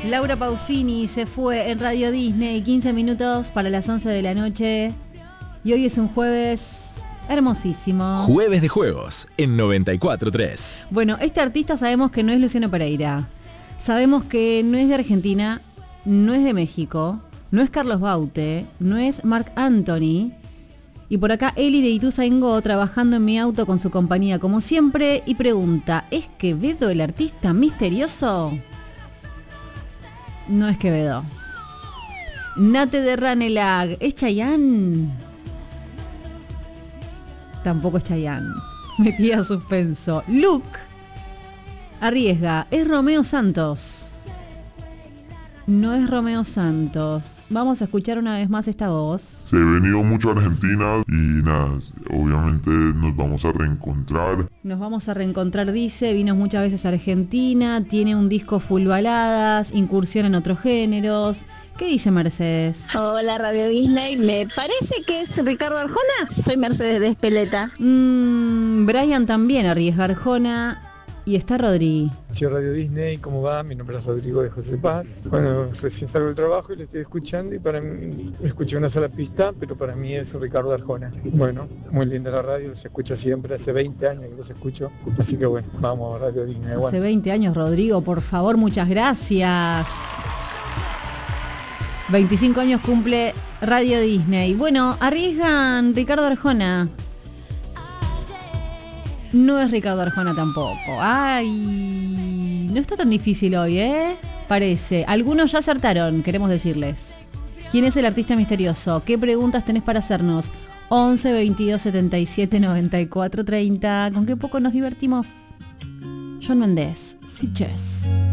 Laura Pausini se fue en Radio Disney, 15 minutos para las 11 de la noche. Y hoy es un jueves hermosísimo. Jueves de Juegos en 94.3. Bueno, este artista sabemos que no es Luciano Pereira. Sabemos que no es de Argentina, no es de México, no es Carlos Baute, no es Marc Anthony. Y por acá Eli de Ituzaingó trabajando en mi auto con su compañía como siempre y pregunta, ¿es Quevedo el artista misterioso? No es Quevedo. Nate de Ranelag, ¿es Chayanne? Tampoco es Chayanne. Metía suspenso. Luke arriesga, ¿es Romeo Santos? No es Romeo Santos. Vamos a escuchar una vez más esta voz. He venido mucho a Argentina y nada, obviamente nos vamos a reencontrar. Nos vamos a reencontrar, dice, vino muchas veces a Argentina, tiene un disco full baladas, incursión en otros géneros. ¿Qué dice Mercedes? Hola Radio Disney, me parece que es Ricardo Arjona. Soy Mercedes de Espeleta. Brian también arriesga Arjona. Y está Rodri. Yo Radio Disney, ¿cómo va? Mi nombre es Rodrigo de José Paz. Bueno, recién salgo del trabajo y lo estoy escuchando y para mí, escuché una sola pista, pero para mí es Ricardo Arjona. Bueno, muy linda la radio, los escucho siempre, hace 20 años que los escucho, así que bueno, vamos Radio Disney. Aguanta. Hace 20 años, Rodrigo, por favor, muchas gracias. 25 años cumple Radio Disney. Bueno, arriesgan Ricardo Arjona. No es Ricardo Arjona tampoco. Ay, no está tan difícil hoy, ¿eh? Parece. Algunos ya acertaron, queremos decirles. ¿Quién es el artista misterioso? ¿Qué preguntas tenés para hacernos? 11 22 77 94 30. ¿Con qué poco nos divertimos? Shawn Mendes, Sitges.